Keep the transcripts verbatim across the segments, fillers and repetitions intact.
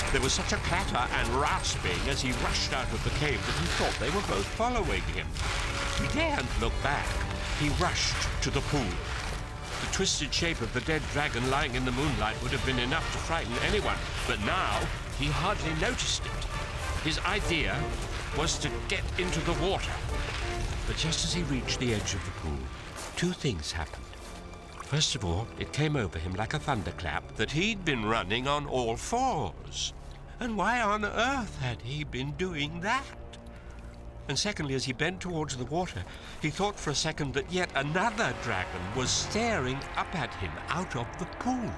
There was such a clatter and rasping as he rushed out of the cave that he thought they were both following him. He daren't look back. He rushed to the pool. The twisted shape of the dead dragon lying in the moonlight would have been enough to frighten anyone, but now he hardly noticed it. His idea was to get into the water. But just as he reached the edge of the pool, two things happened. First of all, it came over him like a thunderclap that he'd been running on all fours. And why on earth had he been doing that? And secondly, as he bent towards the water, he thought for a second that yet another dragon was staring up at him out of the pool.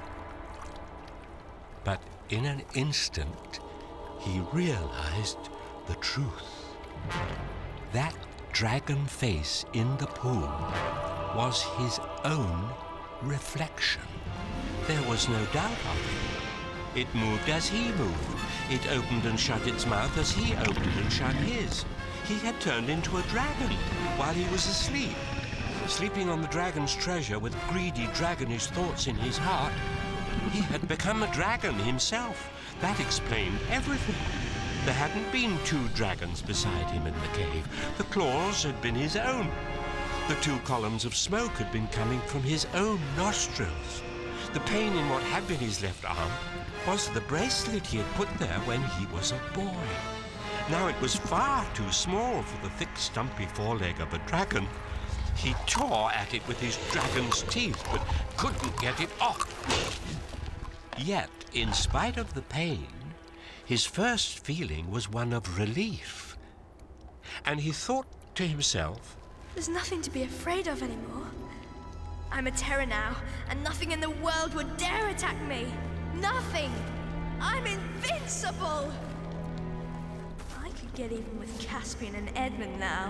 But in an instant, he realized the truth. That dragon face in the pool was his own reflection. There was no doubt of it. It moved as he moved. It opened and shut its mouth as he opened and shut his. He had turned into a dragon while he was asleep. Sleeping on the dragon's treasure with greedy dragonish thoughts in his heart, he had become a dragon himself. That explained everything. There hadn't been two dragons beside him in the cave. The claws had been his own. The two columns of smoke had been coming from his own nostrils. The pain in what had been his left arm was the bracelet he had put there when he was a boy. Now it was far too small for the thick, stumpy foreleg of a dragon. He tore at it with his dragon's teeth, but couldn't get it off. Yet, in spite of the pain, his first feeling was one of relief. And he thought to himself, there's nothing to be afraid of anymore. I'm a terror now, and nothing in the world would dare attack me. Nothing! I'm invincible! I could get even with Caspian and Edmund now.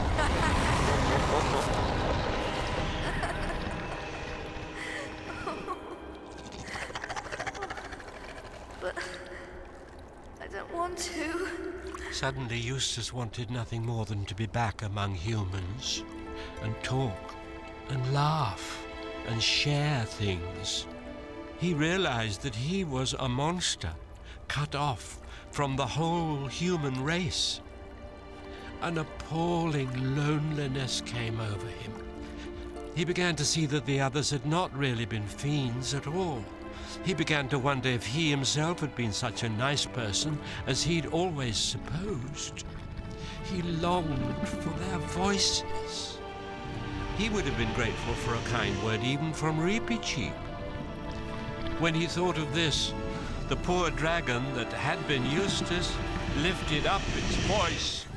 But I don't want to. Suddenly Eustace wanted nothing more than to be back among humans and talk and laugh and share things. He realized that he was a monster, cut off from the whole human race. An appalling loneliness came over him. He began to see that the others had not really been fiends at all. He began to wonder if he himself had been such a nice person as he'd always supposed. He longed for their voices. He would have been grateful for a kind word even from Reepicheep. When he thought of this, the poor dragon that had been Eustace lifted up its voice.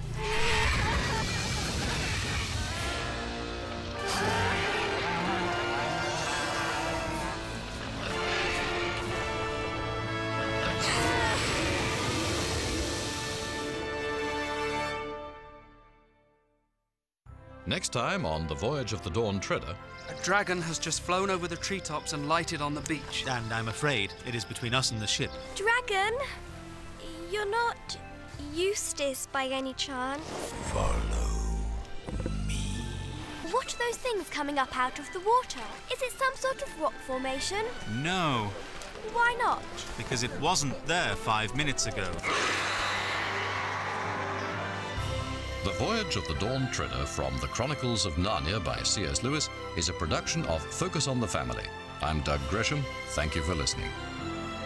Next time on The Voyage of the Dawn Treader... A dragon has just flown over the treetops and lighted on the beach. And I'm afraid it is between us and the ship. Dragon? You're not Eustace by any chance? Follow me. What are those things coming up out of the water? Is it some sort of rock formation? No. Why not? Because it wasn't there five minutes ago. The Voyage of the Dawn Treader from The Chronicles of Narnia by C S Lewis is a production of Focus on the Family. I'm Doug Gresham. Thank you for listening.